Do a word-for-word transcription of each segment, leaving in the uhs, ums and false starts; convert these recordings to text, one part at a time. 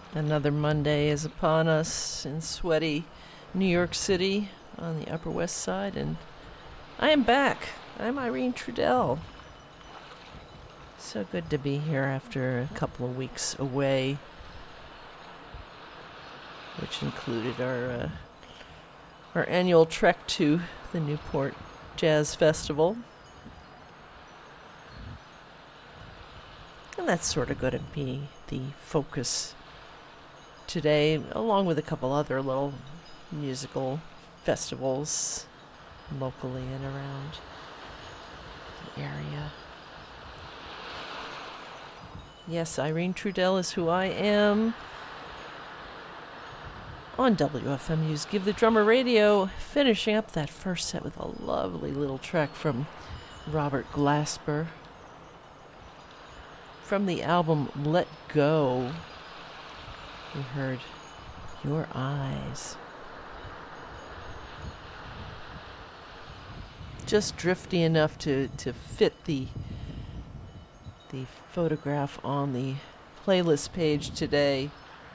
Another Monday is upon us in sweaty New York City on the Upper West Side, and I am back. I'm Irene Trudell. So good to be here after a couple of weeks away, which included our uh, our annual trek to the Newport Jazz Festival. And that's sort of going to be the focus today, along with a couple other little musical festivals locally and around the area. Yes, Irene Trudell is who I am. On W F M U's Give the Drummer Radio, finishing up that first set with a lovely little track from Robert Glasper from the album Let Go. We heard Your Eyes. Just drifty enough to, to fit the the photograph on the playlist page today.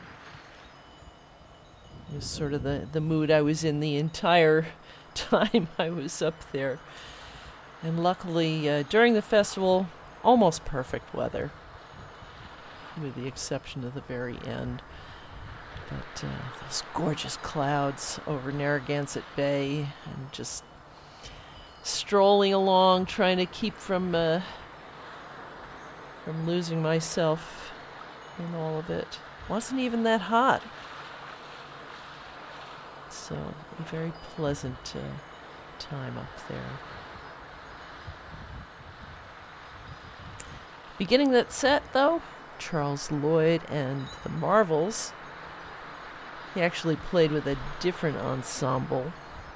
It was sort of the, the mood I was in the entire time I was up there. And luckily, uh, during the festival, almost perfect weather, with the exception of the very end. But uh, those gorgeous clouds over Narragansett Bay, and just strolling along, trying to keep from uh, from losing myself in all of it. Wasn't even that hot. So a very pleasant uh, time up there. Beginning that set, though, Charles Lloyd and the Marvels. He actually played with a different ensemble.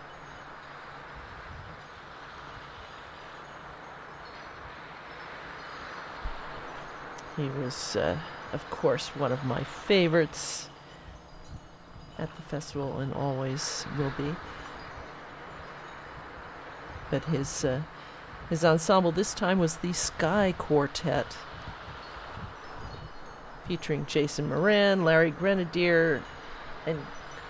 He was, uh, of course, one of my favorites at the festival and always will be. But his, uh, his ensemble this time was the Sky Quartet, featuring Jason Moran, Larry Grenadier, and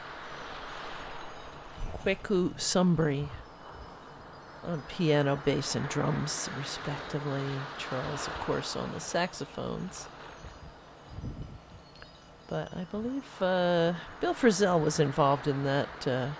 Kweku Sumbri on piano, bass, and drums, respectively. Charles, of course, on the saxophones. But I believe uh, Bill Frisell was involved in that uh,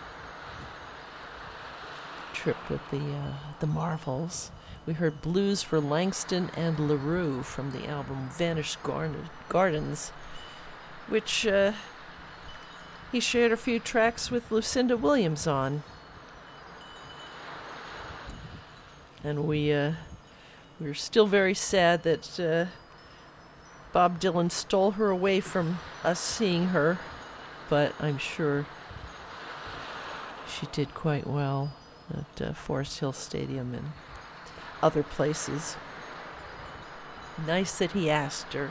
trip with the uh, the Marvels. We heard Blues for Langston and LaRue from the album Vanished Garden- Gardens, which uh, he shared a few tracks with Lucinda Williams on. And we, uh, we were still very sad that uh, Bob Dylan stole her away from us seeing her, but I'm sure she did quite well at uh, Forest Hill Stadium and other places. Nice that he asked her.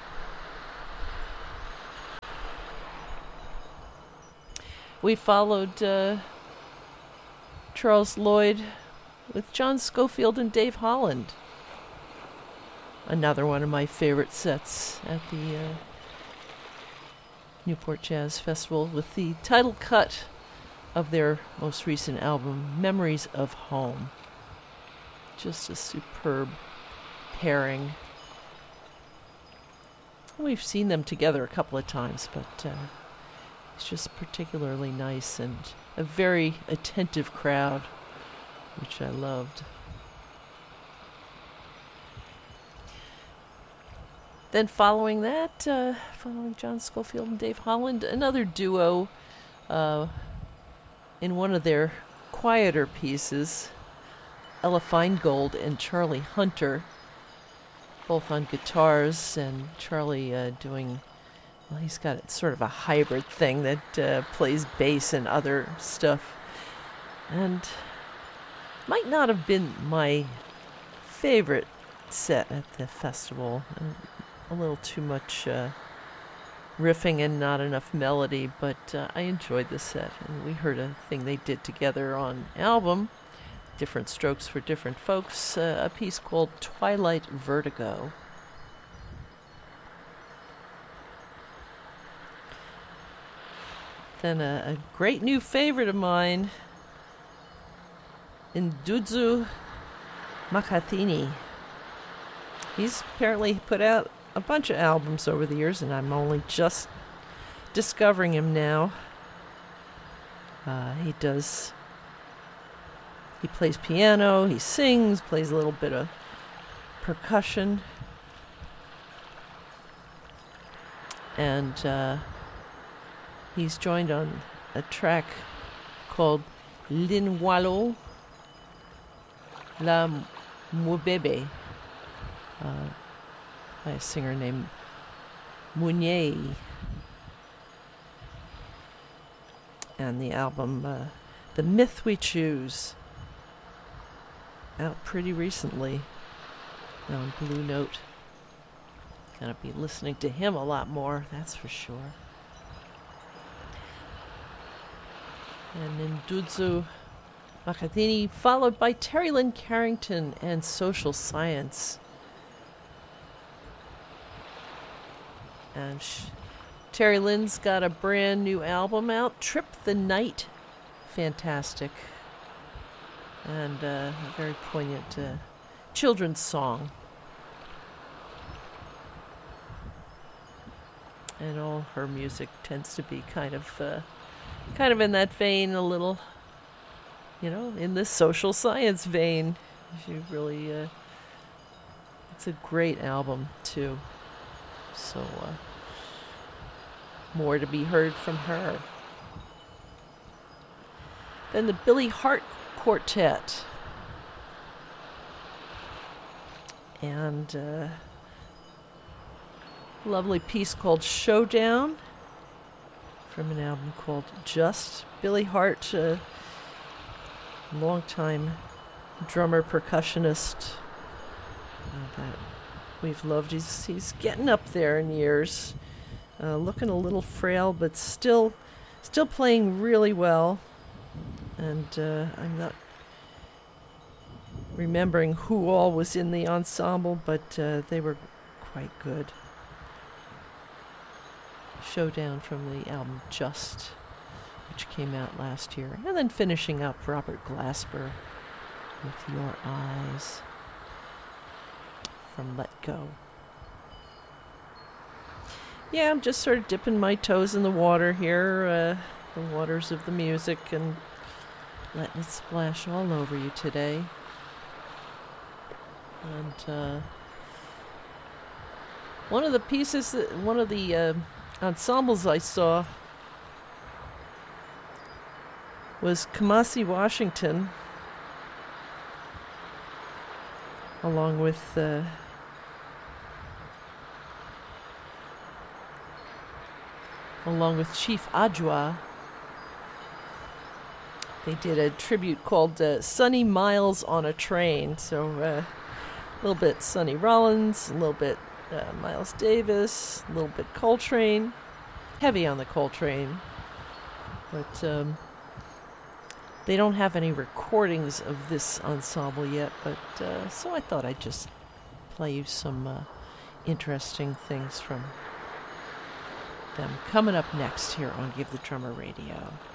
We followed uh, Charles Lloyd with John Scofield and Dave Holland. Another one of my favorite sets at the uh, Newport Jazz Festival, with the title cut of their most recent album, Memories of Home. Just a superb pairing. We've seen them together a couple of times, but uh, it's just particularly nice, and a very attentive crowd, which I loved. Then following that, uh, following John Scofield and Dave Holland, another duo uh, in one of their quieter pieces, Ella Feingold and Charlie Hunter, both on guitars, and Charlie uh, doing, well, he's got sort of a hybrid thing that uh, plays bass and other stuff. And might not have been my favorite set at the festival. Uh, a little too much uh, riffing and not enough melody, but uh, I enjoyed the set. And we heard a thing they did together on album, Different Strokes for Different Folks, uh, a piece called Twilight Vertigo. Then a, a great new favorite of mine, Ndudzu Makathini. He's apparently put out a bunch of albums over the years, and I'm only just discovering him now. Uh, he does, he plays piano, he sings, plays a little bit of percussion. And uh, he's joined on a track called Linwalo La Mubebe, uh, by a singer named Mounier. And the album, uh, The Myth We Choose, out pretty recently on Blue Note. Gonna be listening to him a lot more, that's for sure. And then Ndudzu Makathini, followed by Terry Lynn Carrington and Social Science. And sh- Terry Lynn's got a brand new album out, Trip the Night. Fantastic. And uh, a very poignant uh, children's song. And all her music tends to be kind of, uh, kind of in that vein, a little, you know, in the social science vein. She really, uh, it's a great album too. So, uh, more to be heard from her. Then the Billy Hart Quartet. And uh, lovely piece called Showdown from an album called Just. Billy Hart, uh, longtime drummer, percussionist uh, that we've loved. He's, he's getting up there in years. Uh, looking a little frail, but still still playing really well. And uh, I'm not remembering who all was in the ensemble, but uh, they were quite good. Showdown from the album Just, which came out last year. And then finishing up Robert Glasper with Your Eyes from Let Go. Yeah, I'm just sort of dipping my toes in the water here, uh, the waters of the music, and letting it splash all over you today. And uh, one of the pieces, that, one of the uh, ensembles I saw was Kamasi Washington, along with uh, along with Chief Adjoa. They did a tribute called uh, Sonny Miles on a Train. So uh, a little bit Sonny Rollins, a little bit uh, Miles Davis, a little bit Coltrane. Heavy on the Coltrane. But um, they don't have any recordings of this ensemble yet. But uh, so I thought I'd just play you some uh, interesting things from them coming up next here on Give the Drummer Radio.